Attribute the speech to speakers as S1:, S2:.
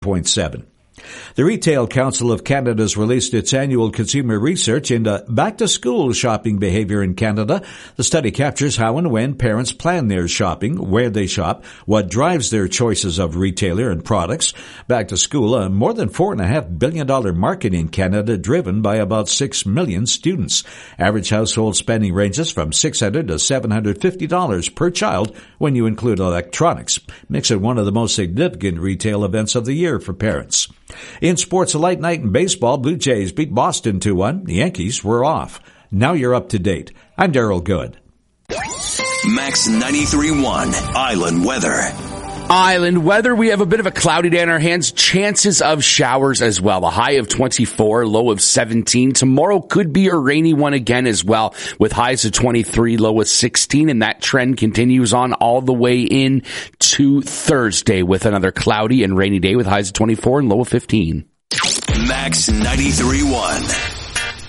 S1: 0.7. The Retail Council of Canada has released its annual consumer research into back-to-school shopping behavior in Canada. The study captures how and when parents plan their shopping, where they shop, what drives their choices of retailer and products. Back-to-school, a more than $4.5 billion market in Canada, driven by about 6 million students. Average household spending ranges from $600 to $750 per child when you include electronics. Makes it one of the most significant retail events of the year for parents. In sports, a light night in baseball. Blue Jays beat Boston 2-1. The Yankees were off. Now you're up to date. I'm Daryl Good.
S2: Max 93.1 Island Weather.
S3: Island weather, we have a bit of a cloudy day on our hands. Chances of showers as well. A high of 24, low of 17. Tomorrow could be a rainy one again as well, with highs of 23, low of 16. And that trend continues on all the way in to Thursday with another cloudy and rainy day with highs of 24 and low of 15.
S2: Max 93.1.